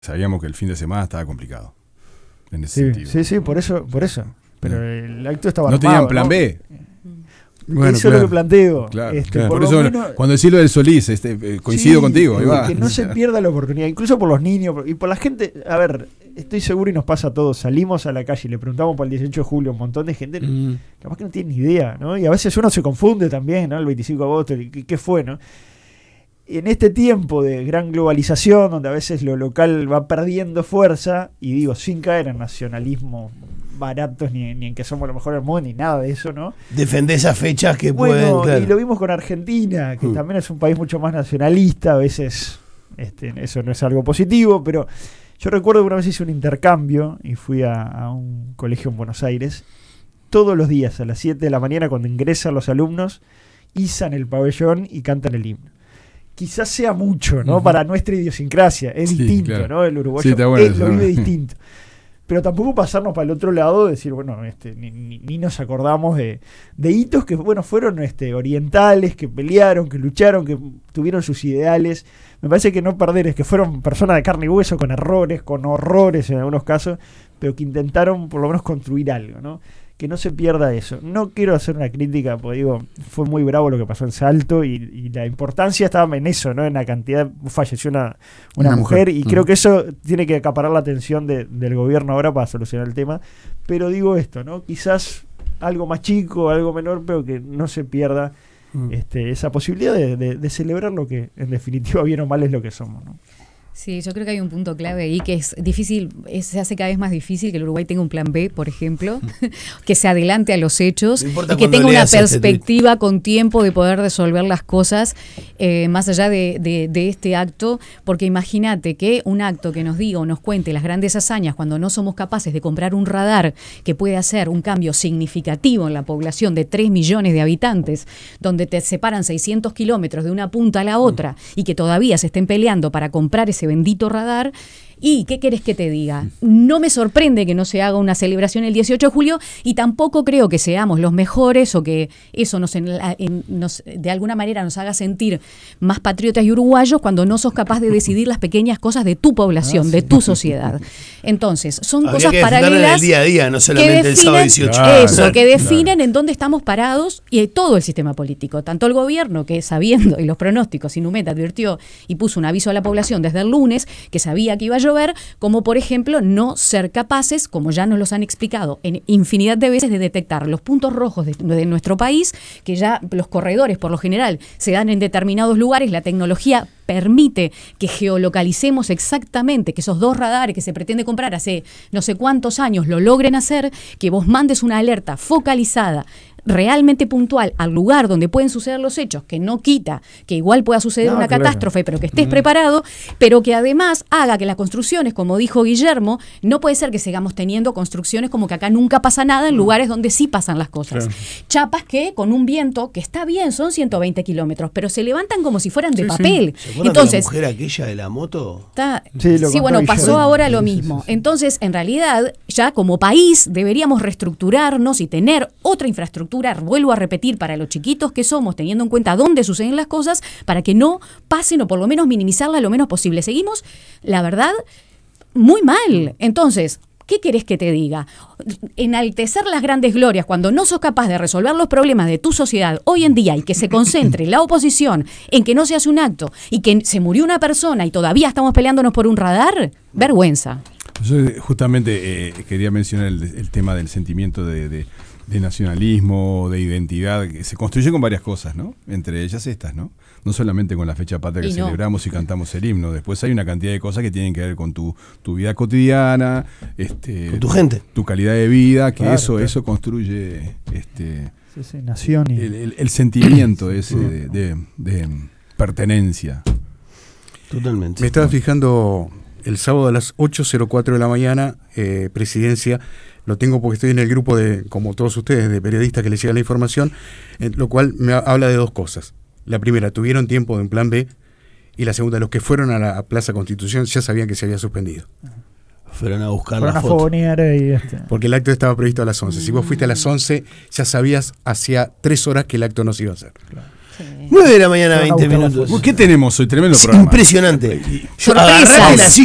Sabíamos que el fin de semana estaba complicado. En ese sentido. Sí, por eso. Pero el acto estaba no armado. ¿No tenían plan B? Bueno, eso es lo que planteo. Claro. Por eso, menos, cuando decís lo del Solís, coincido contigo. Ahí va. Que no se pierda la oportunidad, incluso por los niños y por la gente. A ver, estoy seguro y nos pasa a todos. Salimos a la calle y le preguntamos por el 18 de julio a un montón de gente, capaz que no tiene ni idea, ¿no? Y a veces uno se confunde también, ¿no? El 25 de agosto, ¿qué fue, no? En este tiempo de gran globalización, donde a veces lo local va perdiendo fuerza, y digo, sin caer en nacionalismo baratos, ni en que somos lo mejor del mundo, ni nada de eso, ¿no? Defender esas fechas que pueden... Claro. Y lo vimos con Argentina, que también es un país mucho más nacionalista, a veces eso no es algo positivo, pero yo recuerdo que una vez hice un intercambio y fui a un colegio en Buenos Aires. Todos los días, a las 7 de la mañana, cuando ingresan los alumnos, izan el pabellón y cantan el himno. Quizás sea mucho, ¿no? Para nuestra idiosincrasia, es distinto, claro. ¿No? El uruguayo lo vive distinto. Pero tampoco pasarnos para el otro lado, decir, bueno, ni nos acordamos de hitos que, bueno, fueron orientales, que pelearon, que lucharon, que tuvieron sus ideales. Me parece que no perder es que fueron personas de carne y hueso, con errores, con horrores en algunos casos, pero que intentaron por lo menos construir algo, ¿no? Que no se pierda eso. No quiero hacer una crítica, porque digo, fue muy bravo lo que pasó en Salto y la importancia estaba en eso, ¿no? En la cantidad, falleció una mujer y creo que eso tiene que acaparar la atención del gobierno ahora para solucionar el tema. Pero digo esto, ¿no? Quizás algo más chico, algo menor, pero que no se pierda esa posibilidad de celebrar lo que en definitiva bien o mal es lo que somos, ¿no? Sí, yo creo que hay un punto clave ahí que es difícil, se hace cada vez más difícil que el Uruguay tenga un plan B, por ejemplo, que se adelante a los hechos y que tenga una perspectiva con tiempo de poder resolver las cosas más allá de este acto, porque imagínate que un acto que nos diga o nos cuente las grandes hazañas cuando no somos capaces de comprar un radar que puede hacer un cambio significativo en la población de 3 millones de habitantes, donde te separan 600 kilómetros de una punta a la otra y que todavía se estén peleando para comprar ese bendito radar. ¿Y qué querés que te diga? No me sorprende que no se haga una celebración el 18 de julio y tampoco creo que seamos los mejores o que eso nos de alguna manera nos haga sentir más patriotas y uruguayos cuando no sos capaz de decidir las pequeñas cosas de tu población, de tu sociedad. Entonces, son cosas paralelas en el día a día, no solamente el sábado 18. Eso, que definen en dónde estamos parados y todo el sistema político. Tanto el gobierno, que sabiendo, y los pronósticos, Inumet advirtió y puso un aviso a la población desde el lunes, que sabía que iba a llover, como por ejemplo no ser capaces, como ya nos los han explicado en infinidad de veces, de detectar los puntos rojos de nuestro país, que ya los corredores por lo general se dan en determinados lugares, la tecnología permite que geolocalicemos exactamente, que esos 2 radares que se pretende comprar hace no sé cuántos años lo logren hacer, que vos mandes una alerta focalizada realmente puntual al lugar donde pueden suceder los hechos, que no quita que igual pueda suceder una catástrofe, pero que estés preparado, pero que además haga que las construcciones, como dijo Guillermo, no puede ser que sigamos teniendo construcciones como que acá nunca pasa nada en lugares donde sí pasan las cosas. Chapas que con un viento, que está bien, son 120 kilómetros, pero se levantan como si fueran de papel. ¿Se acuerdan de la mujer aquella de la moto? Bueno, pasó ahora lo mismo. Entonces, en realidad, ya como país deberíamos reestructurarnos y tener otra infraestructura, vuelvo a repetir, para los chiquitos que somos, teniendo en cuenta dónde suceden las cosas, para que no pasen o por lo menos minimizarla lo menos posible. Seguimos, la verdad, muy mal. Entonces, ¿qué querés que te diga? Enaltecer las grandes glorias cuando no sos capaz de resolver los problemas de tu sociedad hoy en día y que se concentre la oposición en que no se hace un acto y que se murió una persona y todavía estamos peleándonos por un radar, vergüenza. Yo justamente quería mencionar el tema del sentimiento de nacionalismo, de identidad, que se construye con varias cosas, ¿no? Entre ellas estas, ¿no? No solamente con la fecha patria que celebramos y cantamos el himno. Después hay una cantidad de cosas que tienen que ver con tu vida cotidiana, con tu gente, tu calidad de vida, que eso construye nación y el sentimiento ese de pertenencia. Totalmente. Me estaba fijando el sábado a las 8:04 de la mañana, Presidencia. Lo tengo porque estoy en el grupo de, como todos ustedes, de periodistas que les llega la información, lo cual me habla de 2 cosas. La primera, tuvieron tiempo de un plan B, y la segunda, los que fueron a la Plaza Constitución ya sabían que se había suspendido. Fueron a buscar la foto. Porque el acto estaba previsto a las 11. Si vos fuiste a las 11, ya sabías hacía 3 horas que el acto no se iba a hacer. Claro. 9 de la mañana, 20 minutos. ¿Qué tenemos hoy? Tremendo programa. Impresionante. Sorpresas.